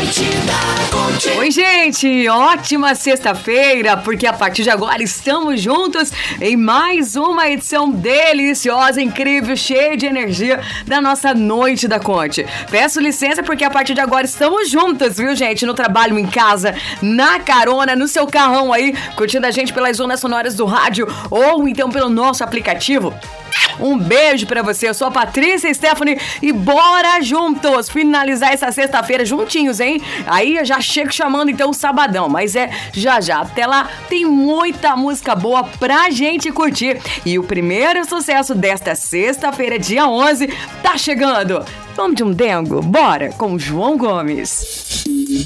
Oi, gente! Ótima sexta-feira, porque a partir de agora estamos juntos em mais uma edição deliciosa, incrível, cheia de energia da nossa Noite da Conte. Peço licença porque a partir de agora estamos juntos, viu, gente? No trabalho, em casa, na carona, no seu carrão aí, curtindo a gente pelas ondas sonoras do rádio ou então pelo nosso aplicativo. Um beijo pra você, eu sou a Patrícia Stephanie e bora juntos finalizar essa sexta-feira juntinhos, hein? Aí eu já chego chamando então o sabadão, mas já. Até lá tem muita música boa pra gente curtir. E o primeiro sucesso desta sexta-feira, dia 11, tá chegando. Vamos de um dengo? Bora, com João Gomes.